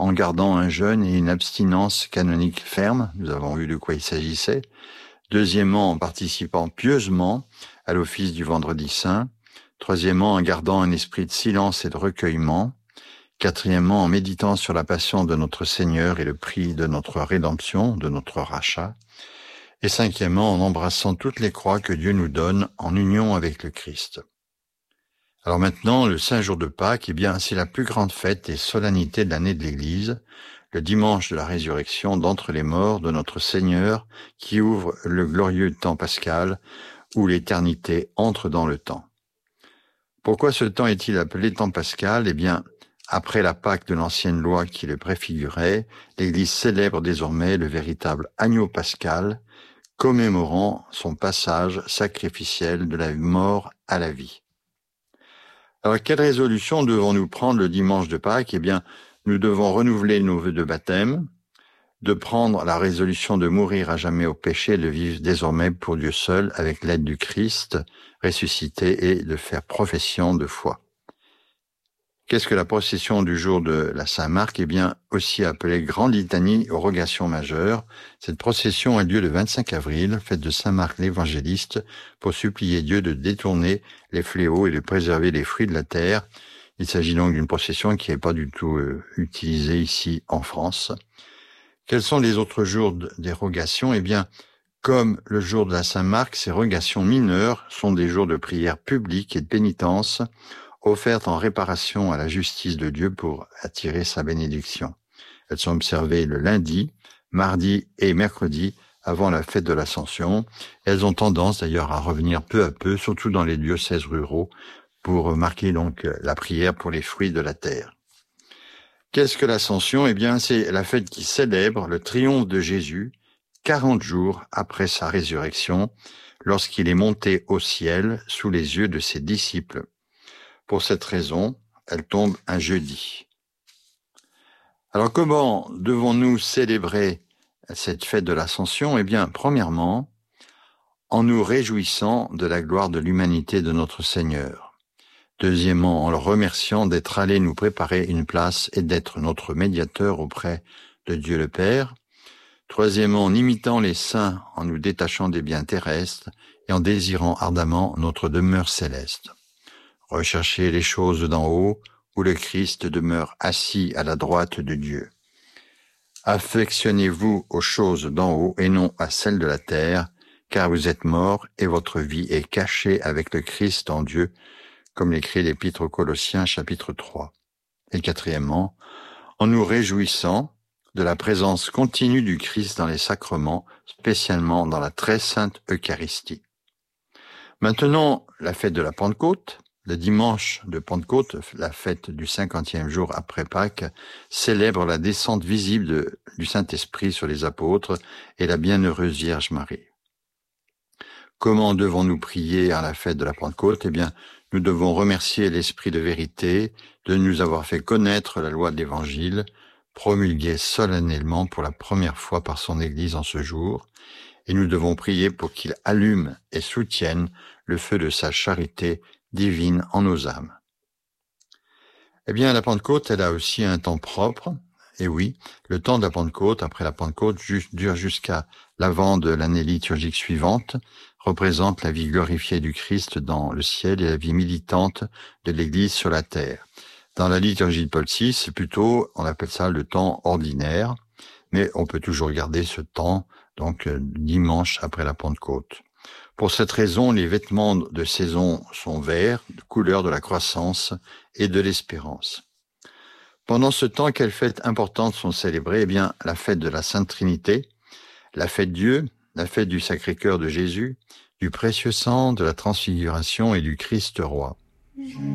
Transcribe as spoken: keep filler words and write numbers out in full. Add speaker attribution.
Speaker 1: en gardant un jeûne et une abstinence canonique ferme, nous avons vu de quoi il s'agissait. Deuxièmement, en participant pieusement à l'office du Vendredi Saint. Troisièmement, en gardant un esprit de silence et de recueillement. Quatrièmement, en méditant sur la passion de notre Seigneur et le prix de notre rédemption, de notre rachat. Et cinquièmement, en embrassant toutes les croix que Dieu nous donne en union avec le Christ. Alors maintenant, le Saint Jour de Pâques, eh bien, c'est la plus grande fête et solennité de l'année de l'Église, le dimanche de la résurrection d'entre les morts de notre Seigneur, qui ouvre le glorieux temps pascal, où l'éternité entre dans le temps. Pourquoi ce temps est-il appelé temps pascal? Eh bien, après la Pâque de l'ancienne loi qui le préfigurait, l'Église célèbre désormais le véritable agneau pascal, commémorant son passage sacrificiel de la mort à la vie. Alors, quelle résolution devons-nous prendre le dimanche de Pâques? Eh bien, nous devons renouveler nos vœux de baptême, de prendre la résolution de mourir à jamais au péché et de vivre désormais pour Dieu seul avec l'aide du Christ ressuscité et de faire profession de foi. Qu'est-ce que la procession du jour de la Saint-Marc? Eh bien, aussi appelée Grande Litanie aux rogations majeures. Cette procession a lieu le vingt-cinq avril, fête de Saint-Marc l'Évangéliste, pour supplier Dieu de détourner les fléaux et de préserver les fruits de la terre. Il s'agit donc d'une procession qui n'est pas du tout euh, utilisée ici en France. Quels sont les autres jours des rogations? Eh bien, comme le jour de la Saint-Marc, ces rogations mineures sont des jours de prière publique et de pénitence, offertes en réparation à la justice de Dieu pour attirer sa bénédiction. Elles sont observées le lundi, mardi et mercredi avant la fête de l'Ascension. Elles ont tendance d'ailleurs à revenir peu à peu, surtout dans les diocèses ruraux, pour marquer donc la prière pour les fruits de la terre. Qu'est-ce que l'Ascension? Eh bien, c'est la fête qui célèbre le triomphe de Jésus quarante jours après sa résurrection, lorsqu'il est monté au ciel sous les yeux de ses disciples. Pour cette raison, elle tombe un jeudi. Alors, comment devons-nous célébrer cette fête de l'Ascension? Eh bien, premièrement, en nous réjouissant de la gloire de l'humanité de notre Seigneur. Deuxièmement, en le remerciant d'être allé nous préparer une place et d'être notre médiateur auprès de Dieu le Père. Troisièmement, en imitant les saints, en nous détachant des biens terrestres et en désirant ardemment notre demeure céleste. Recherchez les choses d'en haut, où le Christ demeure assis à la droite de Dieu. Affectionnez-vous aux choses d'en haut et non à celles de la terre, car vous êtes morts et votre vie est cachée avec le Christ en Dieu, comme l'écrit l'Épître aux Colossiens chapitre trois. Et quatrièmement, en nous réjouissant de la présence continue du Christ dans les sacrements, spécialement dans la très sainte Eucharistie. Maintenant, la fête de la Pentecôte. Le dimanche de Pentecôte, la fête du cinquantième jour après Pâques, célèbre la descente visible de, du Saint-Esprit sur les apôtres et la bienheureuse Vierge Marie. Comment devons-nous prier à la fête de la Pentecôte? Eh bien, nous devons remercier l'Esprit de vérité de nous avoir fait connaître la loi de l'Évangile, promulguée solennellement pour la première fois par son Église en ce jour, et nous devons prier pour qu'il allume et soutienne le feu de sa charité divine en nos âmes. Eh bien, la Pentecôte, elle a aussi un temps propre. Et oui, le temps de la Pentecôte, après la Pentecôte, dure jusqu'à l'avant de l'année liturgique suivante, représente la vie glorifiée du Christ dans le ciel et la vie militante de l'Église sur la terre. Dans la liturgie de Paul six, c'est plutôt, on appelle ça le temps ordinaire, mais on peut toujours garder ce temps, donc dimanche après la Pentecôte. Pour cette raison, les vêtements de saison sont verts, couleur de la croissance et de l'espérance. Pendant ce temps, quelles fêtes importantes sont célébrées? Eh bien, la fête de la Sainte Trinité, la fête Dieu, la fête du Sacré-Cœur de Jésus, du précieux sang, de la Transfiguration et du Christ roi.